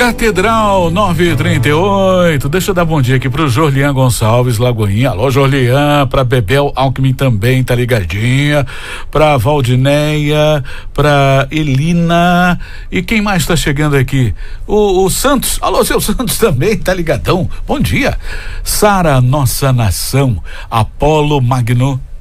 Catedral 938. Deixa eu dar bom dia aqui pro Jorlian Gonçalves, Lagoinha. Alô, Jorlian. Pra Bebel Alckmin também, tá ligadinha. Pra Valdineia, pra Elina. E quem mais tá chegando aqui? O Santos. Alô, seu Santos também, tá ligadão. Bom dia. Sara, nossa nação. Apolo Magno